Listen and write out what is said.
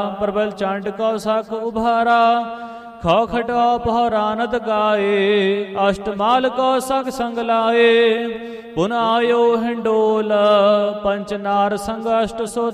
प्रबल चंड कौ सख उभारा खौखट पहरानत गाए अष्टमाल को सख संग लाए पुन आयो हिंडोल पंच नार संग अष्ट सो